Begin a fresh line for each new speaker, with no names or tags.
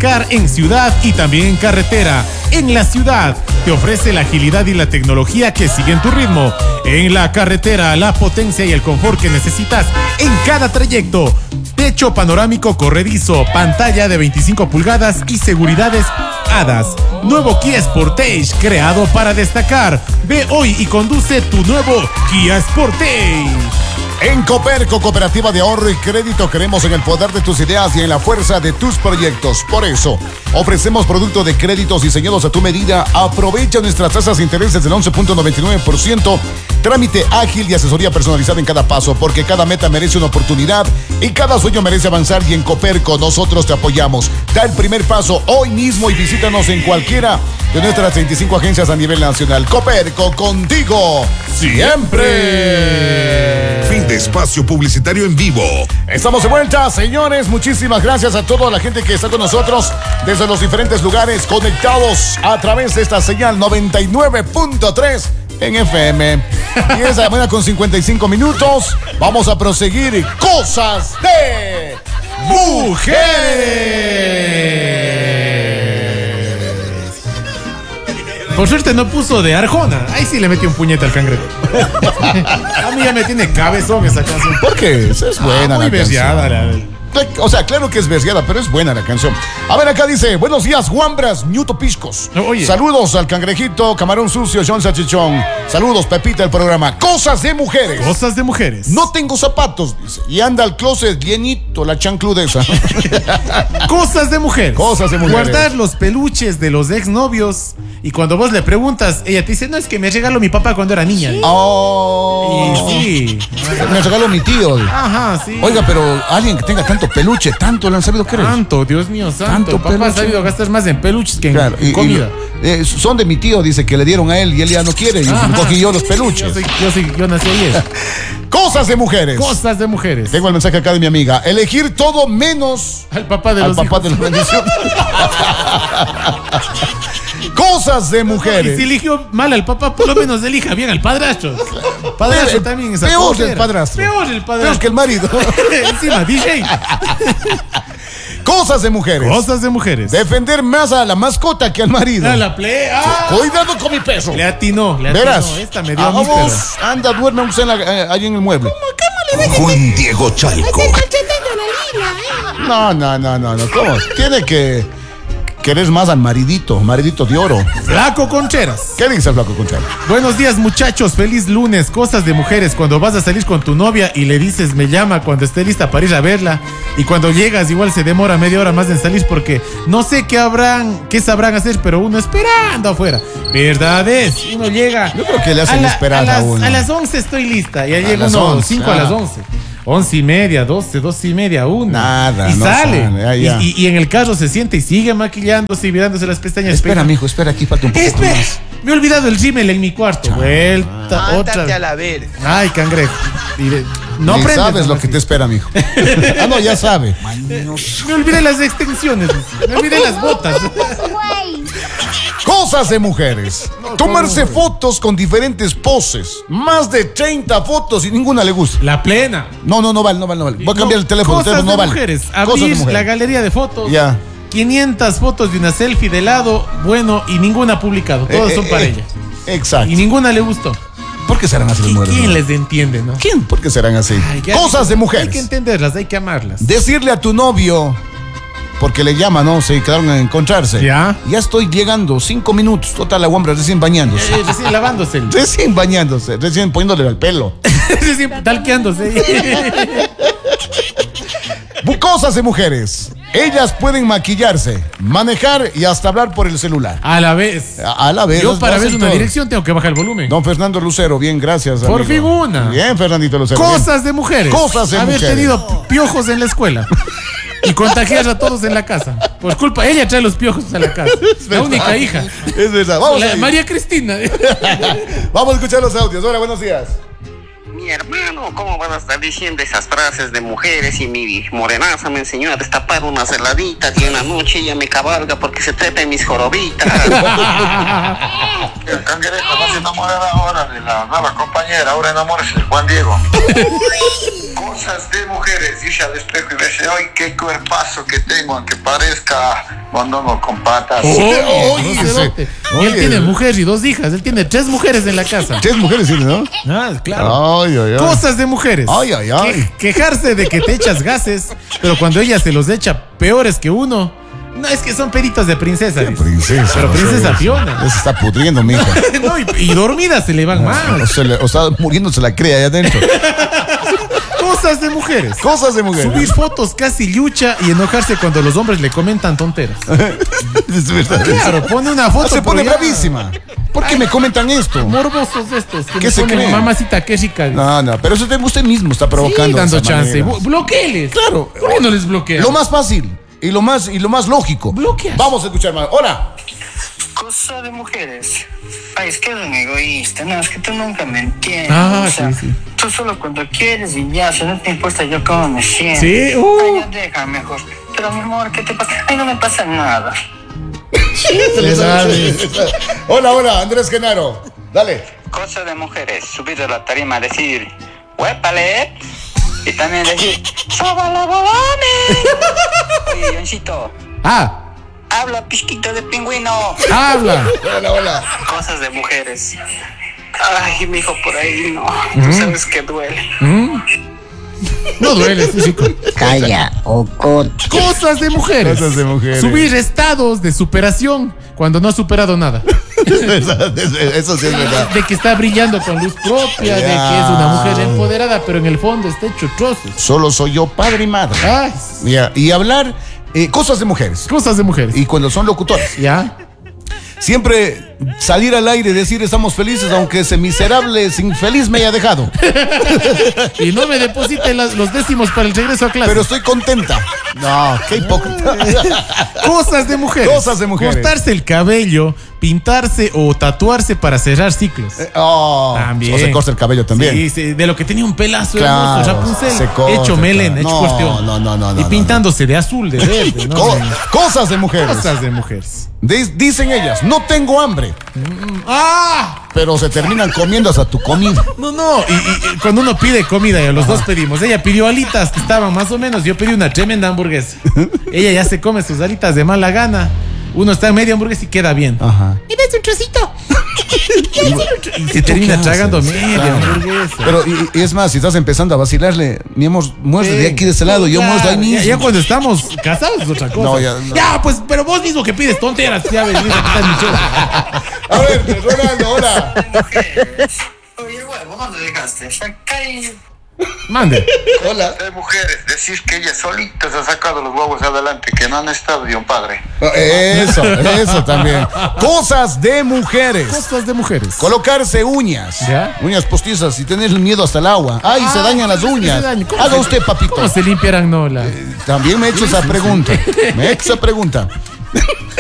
Destacar en ciudad y también en carretera. En la ciudad te ofrece la agilidad y la tecnología que siguen tu ritmo. En la carretera, la potencia y el confort que necesitas en cada trayecto. Techo panorámico corredizo, pantalla de 25 pulgadas y seguridades HADAS. Nuevo Kia Sportage, creado para destacar. Ve hoy y conduce tu nuevo Kia Sportage.
En Coperco, Cooperativa de Ahorro y Crédito, creemos en el poder de tus ideas y en la fuerza de tus proyectos. Por eso, ofrecemos productos de créditos diseñados a tu medida. Aprovecha nuestras tasas de intereses del 11.99%. Trámite ágil y asesoría personalizada en cada paso, porque cada meta merece una oportunidad y cada sueño merece avanzar. Y en Coperco nosotros te apoyamos. Da el primer paso hoy mismo y visítanos en cualquiera de nuestras 35 agencias a nivel nacional. Coperco, contigo siempre.
Fin de espacio publicitario en vivo.
Estamos de vuelta, señores. Muchísimas gracias a toda la gente que está con nosotros desde los diferentes lugares, conectados a través de esta señal 99.3 en FM. 10 de la mañana con 55 minutos. Vamos a proseguir. Cosas de mujeres.
Por suerte no puso de Arjona. Ahí sí le metí un puñete al cangrejo. A mí ya me tiene cabezón esa canción.
¿Por qué? Esa es buena
muy
la
verseada.
canción. O sea, claro que es verseada, pero es buena la canción. A ver, acá dice: buenos días, Juambras, Ñuto Piscos.
Oye.
Saludos al cangrejito, camarón sucio, John Sachichón. Saludos, Pepita, el programa. Cosas de mujeres.
Cosas de mujeres.
No tengo zapatos, dice. Y anda al closet llenito, la chancludesa.
Cosas de mujeres.
Cosas de mujeres.
Guardar los peluches de los exnovios. Y cuando vos le preguntas, ella te dice: no, es que me regaló mi papá cuando era niña.
Oh.
Y sí.
Me regaló mi tío.
Ajá, sí.
Oiga, pero alguien que tenga tanto peluche, tanto le han sabido querer.
Tanto, Dios mío, santo.
Tanto
Papá
peluche.
ha sabido gastar más en peluches que en,
Claro,
en comida.
Son de mi tío, dice que le dieron a él y él ya no quiere. Y cogí yo los peluches.
Yo nací ayer.
Cosas de mujeres.
Cosas de mujeres.
Tengo el mensaje acá de mi amiga. Elegir todo menos
Al papá de
al
los
papá
hijos.
de la bendición. Cosas de mujeres.
Y si eligió mal al papá, por lo menos elija bien al padrastro. Padrastro también es
peor el padrastro.
Peor el padrastro.
Peor que el marido.
Encima, DJ.
Cosas de mujeres.
Cosas de mujeres.
Defender más a la mascota que al marido.
A la play.
Cuidado con mi peso.
Le atinó.
Verás.
Esta me dio a mí,
Vamos, anda, duerme aunque sea ahí en el mueble.
Juan Diego Chalco.
No. ¿Cómo? Tiene que querer más al maridito de oro.
Flaco Concheras.
¿Qué dice el Flaco Concheras?
Buenos días, muchachos, feliz lunes. Cosas de mujeres: cuando vas a salir con tu novia y le dices me llama cuando esté lista para ir a verla, y cuando llegas igual se demora media hora más en salir porque no sé qué sabrán hacer, pero uno esperando afuera. ¿Verdad es? Uno llega.
Yo creo que le hacen esperar a uno.
A las 11 estoy lista, y ahí llega
las
uno
11,
5 a las 11. 11:30, 12:30, 1.
Nada,
y
no
sale.
sale, ya.
Y en el carro se siente y sigue maquillándose y mirándose las pestañas.
Espera, mijo, espera, aquí falta un poco
Espera,
más.
me he olvidado el rímel en mi cuarto. Vuelta, otra.
Ándate a la ver.
Ay, cangrejo. No
Ni
aprendes.
sabes lo que te espera, mijo. No, ya sabe.
Me olvidé las extensiones. Me olvidé las botas.
Cosas de mujeres. Tomarse fotos con diferentes poses. Más de 30 fotos y ninguna le gusta.
La plena.
No vale. Voy a cambiar el teléfono.
Cosas
no
de
vale.
mujeres.
Cosas de
Abrir
mujeres.
la galería de fotos.
Ya.
500 fotos de una selfie de lado. Bueno, y ninguna publicado. Todas son para ella.
Exacto.
Y ninguna le gustó.
¿Por qué serán así las mujeres?
¿Quién les entiende, no?
¿Quién? ¿Por qué serán así?
Ay, ya-
Cosas de mujeres.
Hay que entenderlas, hay que amarlas.
Decirle a tu novio, porque le llama, ¿no? Se quedaron a encontrarse.
Ya.
Ya estoy llegando, 5 minutos. Total, la guambra recién bañándose.
Recién lavándose.
Recién bañándose, recién poniéndole al pelo.
Recién talqueándose.
Cosas de mujeres. Ellas pueden maquillarse, manejar y hasta hablar por el celular.
A la vez.
A la vez.
Yo para
hacen
ver una
todo.
dirección tengo que bajar el volumen.
Don Fernando Lucero, bien, gracias.
Por
amigo.
fin una.
Bien, Fernandito Lucero.
Cosas de mujeres.
Cosas de
Haber
mujeres.
tenido piojos en la escuela. Y contagiar a todos en la casa. Por culpa, ella trae los piojos a la casa. La única hija.
Es verdad. Vamos,
María Cristina.
Vamos a escuchar los audios. Hola, buenos días.
Mi hermano, ¿cómo vas a estar diciendo esas frases de mujeres? Y mi morenaza me enseñó a destapar unas heladitas y en la noche ella me cabalga porque se trepa en mis jorobitas.
El cangrejo no se enamorará ahora de la nueva compañera, ahora enamórese, Juan Diego. Cosas de mujeres, irse al espejo y verse, ¡ay, qué cuerpazo que tengo! Aunque parezca mondongo con patas.
Groserote. Y él tiene mujer y 2 hijas. Él tiene 3 mujeres en la casa.
3 mujeres, ¿sí, no?
Ah, claro.
Ay, ay, ay.
Cosas de mujeres.
Ay, ay, ay.
Quejarse de que te echas gases, pero cuando ella se los echa peores que uno. No, es que son peritos de princesa. Dice.
Princesa.
Pero
no
princesa
sé,
Fiona.
Se está pudriendo, mija.
No, y dormida se le van mal.
O sea, muriéndose la crea allá adentro.
Cosas de mujeres.
Cosas de mujeres.
Subir fotos casi lucha y enojarse cuando los hombres le comentan tonteras.
Es verdad.
Claro, pone una foto.
Se pone
pero ya-
bravísima. ¿Por qué me comentan esto?
Morbosos estos. Que
¿Qué
le
se
ponen,
creen?
mamacita, qué rica.
No, pero eso usted mismo está provocando.
Sí, dando
de esa
chance.
manera.
Bloqueeles.
Claro.
¿Por qué no les bloquea?
Lo más fácil y lo más lógico.
Bloqueas.
Vamos a escuchar más. Hola.
Cosa de mujeres. Ay, es que eres un egoísta. No, es que tú nunca me entiendes.
Ah,
o sea,
sí.
tú solo cuando quieres y ya, si no te importa yo cómo me siento.
Sí,
Ay, ya deja mejor. Pero mi amor, ¿qué te pasa? Ay, no me pasa nada.
Hola, Andrés Genaro. Dale.
Cosa de mujeres. Subir a la tarima a decir, ¡huépale! Y también decir, ¡sobalabolame! Oye, Yoncito,
Ah,
habla, pisquito de pingüino.
habla.
Hola.
Cosas de mujeres. Ay, mijo, por ahí no. Tú sabes que duele.
No duele, físico.
Calla, Ocot.
Cosas de mujeres.
Cosas de mujeres.
Subir estados de superación cuando no ha superado nada.
Eso sí es verdad.
De que está brillando con luz propia, de que es una mujer empoderada, pero en el fondo está hecho trozos.
Solo soy yo, padre y madre.
Ay,
Ya, y hablar cosas de mujeres.
cosas de mujeres.
Y cuando son locutores.
¿Ya?
Siempre salir al aire y decir estamos felices, aunque ese miserable infeliz me haya dejado.
Y no me depositen los décimos para el regreso a clase.
Pero estoy contenta. No, qué hipócrita.
Cosas de mujeres.
Cosas de mujeres.
Cortarse el cabello, pintarse o tatuarse para cerrar ciclos. También.
O se corta el cabello también.
Sí, sí, de lo que tenía un pelazo
Claro,
hermoso, Rapunzel,
se corta,
hecho Melen,
claro.
hecho
No,
cuestión.
no,
y pintándose de azul, de verde, ¿no?
Cosas de mujeres.
Cosas de mujeres.
Dicen ellas, no tengo hambre,
¡Ah!
pero se terminan comiendo hasta tu comida.
No, y cuando uno pide comida, y los dos pedimos. Ella pidió alitas que estaban más o menos, yo pedí una tremenda hamburguesa. Ella ya se come sus alitas de mala gana. Uno está en media hamburguesa y queda bien.
Ajá.
Y ves un trocito. Y se termina
¿Qué
tragando
haces?
media
Claro.
hamburguesa.
Pero y es más, si estás empezando a vacilarle, mi amor, muerde de aquí de ese lado, yo muerdo ahí mismo.
Ya cuando estamos casados es otra cosa.
No, ya.
Pues, pero vos mismo que pides tonteras, ya ves, mira, quitas mi show.
A ver, Ronaldo, hola.
Oye, huevo, ¿dónde dejaste? Acá y...
Mande.
Hola.
De mujeres, decir que ella solita se ha sacado los huevos adelante, que no han estado de un padre.
Eso también. Cosas de mujeres.
Cosas de mujeres.
Colocarse uñas.
¿Ya?
Uñas postizas y tener miedo hasta el agua. Ay, se dañan las uñas.
¿Cómo
Haga
se-
usted, papito.
¿Cómo se limpiarán, no?
También me he hecho esa pregunta.